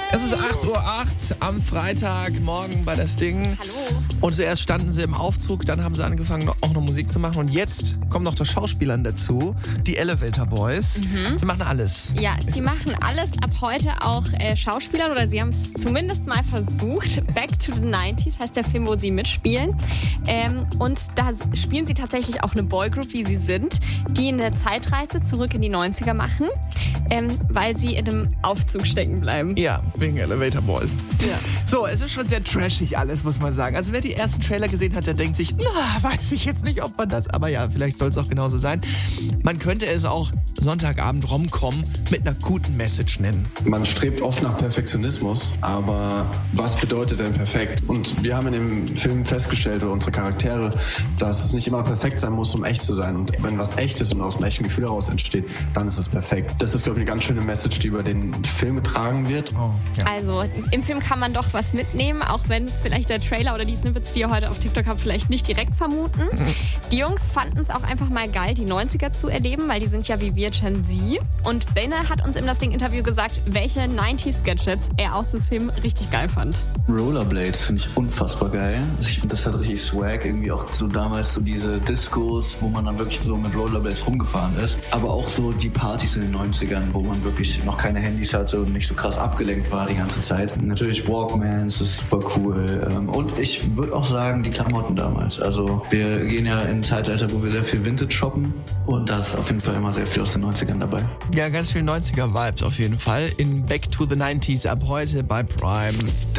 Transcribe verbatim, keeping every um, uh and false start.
Es ist acht Uhr acht am Freitagmorgen bei das Ding. Hallo. Und zuerst standen sie im Aufzug, dann haben sie angefangen, auch noch Musik zu machen. Und jetzt kommen noch die Schauspieler dazu, die Elevator Boys. Mhm. Sie machen alles. Ja, sie machen alles. Ab heute auch äh, Schauspieler, oder sie haben es zumindest mal versucht. Back to the nineties heißt der Film, wo sie mitspielen. Ähm, und da spielen sie tatsächlich auch eine Boygroup, wie sie sind, die eine Zeitreise zurück in die neunziger machen, ähm, weil sie in einem Aufzug stecken bleiben. Ja, wegen Elevator Boys. Ja. So, es ist schon sehr trashig alles, muss man sagen. Also wer die ersten Trailer gesehen hat, der denkt sich, na, weiß ich jetzt nicht, ob man das, aber ja, vielleicht soll es auch genauso sein. Man könnte es auch Sonntagabend Rom-Com mit einer guten Message nennen. Man strebt oft nach Perfektionismus, aber was bedeutet denn perfekt? Und wir haben in dem Film festgestellt, oder unsere Charaktere, dass es nicht immer perfekt sein muss, um echt zu sein. Und wenn was echt ist und aus einem echten Gefühl heraus entsteht, dann ist es perfekt. Das ist, glaube ich, eine ganz schöne Message, die über den Film getragen wird. Oh, ja. Also im Film kann man doch was mitnehmen, auch wenn es vielleicht der Trailer oder die Snippets, die ihr heute auf TikTok habt, vielleicht nicht direkt vermuten. Die Jungs fanden es auch einfach mal geil, die neunziger zu erleben, weil die sind ja wie wir Gen Z. Und Benne hat uns im Das Ding-Interview gesagt, welche neunziger-Gadgets er aus dem Film richtig geil fand. Rollerblades finde ich unfassbar geil. Ich finde, das hat richtig Swag. Irgendwie auch so damals so diese Discos, wo man dann wirklich so mit Rollerblades rumgefahren ist. Aber auch so die Partys in den neunzigern, wo man wirklich noch keine Handys hatte und nicht so krass abgelenkt war die ganze Zeit. Natürlich Walkmans, das ist super cool. Und ich würde auch sagen, die Klamotten damals. Also wir gehen ja in ein Zeitalter, wo wir sehr viel Vintage shoppen. Und da ist auf jeden Fall immer sehr viel aus den neunzigern dabei. Ja, ganz viel neunziger-Vibes auf jeden Fall. In Back to the nineties ab heute bei Prime.